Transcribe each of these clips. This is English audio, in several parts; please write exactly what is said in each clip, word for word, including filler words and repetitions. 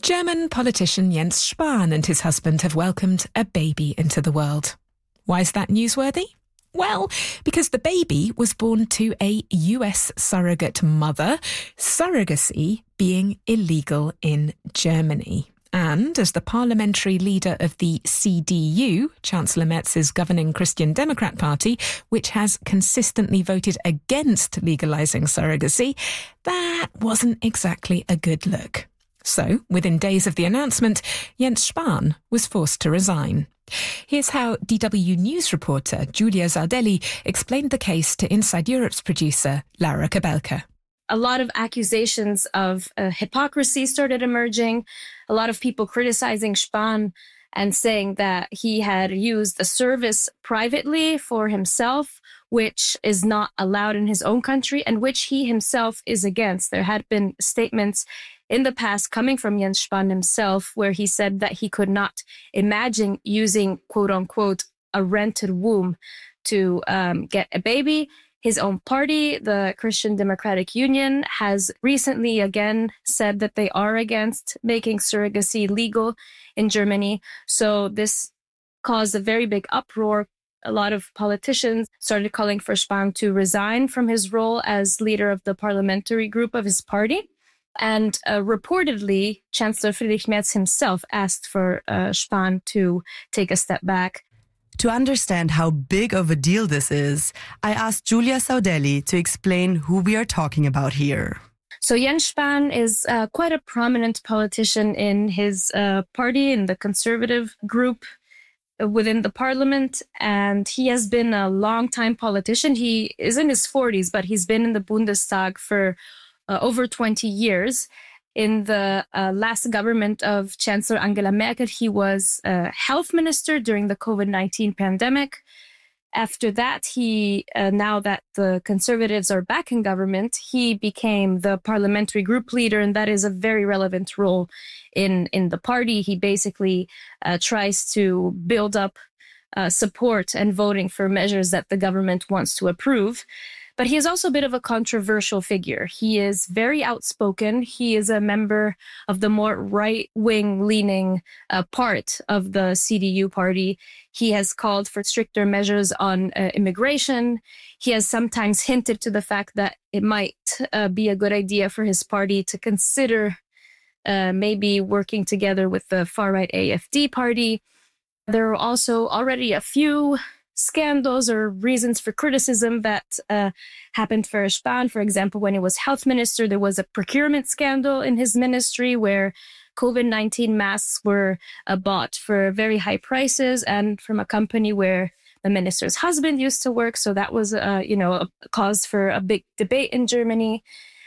German politician Jens Spahn and his husband have welcomed a baby into the world. Why is that newsworthy? Well, because the baby was born to a U S surrogate mother, surrogacy being illegal in Germany. And as the parliamentary leader of the C D U, Chancellor Merz's governing Christian Democrat Party, which has consistently voted against legalising surrogacy, that wasn't exactly a good look. So, within days of the announcement, Jens Spahn was forced to resign. Here's how D W News reporter Giulia Zardelli explained the case to Inside Europe's producer Laura Kabelka. A lot of accusations of uh, hypocrisy started emerging. A lot of people criticizing Spahn and saying that he had used a service privately for himself, which is not allowed in his own country and which he himself is against. There had been statements in the past coming from Jens Spahn himself where he said that he could not imagine using, quote unquote, a rented womb to um, get a baby. His own party, the Christian Democratic Union, has recently again said that they are against making surrogacy legal in Germany. So this caused a very big uproar. A lot of politicians started calling for Spahn to resign from his role as leader of the parliamentary group of his party. And uh, reportedly, Chancellor Friedrich Merz himself asked for uh, Spahn to take a step back. To understand how big of a deal this is, I asked Giulia Zardelli to explain who we are talking about here. So Jens Spahn is uh, quite a prominent politician in his uh, party, in the conservative group within the parliament, and he has been a long-time politician. He is in his forties, but he's been in the Bundestag for uh, over twenty years. In the uh, last government of Chancellor Angela Merkel, he was uh, health minister during the COVID nineteen pandemic. After that, he, uh, now that the Conservatives are back in government, he became the parliamentary group leader, and that is a very relevant role in, in the party. He basically uh, tries to build up uh, support and voting for measures that the government wants to approve. But he is also a bit of a controversial figure. He is very outspoken. He is a member of the more right-wing leaning uh, part of the C D U party. He has called for stricter measures on uh, immigration. He has sometimes hinted to the fact that it might uh, be a good idea for his party to consider uh, maybe working together with the far-right A F D party. There are also already a few scandals or reasons for criticism that uh, happened for Spahn. For example, when he was health minister, there was a procurement scandal in his ministry where COVID nineteen masks were uh, bought for very high prices and from a company where the minister's husband used to work. So that was, uh, you know, a cause for a big debate in Germany.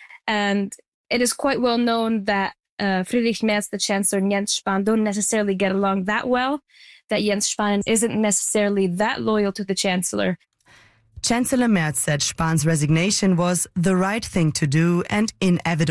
And it is quite well known that uh, Friedrich Merz, the Chancellor, and Jens Spahn don't necessarily get along that well, that Jens Spahn isn't necessarily that loyal to the Chancellor. Chancellor Merz said Spahn's resignation was the right thing to do and inevitable.